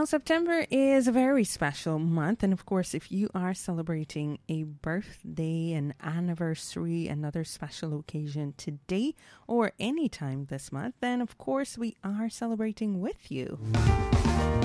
Now, September is a very special month. And of course, if you are celebrating a birthday, an anniversary, another special occasion today or anytime this month, then of course we are celebrating with you.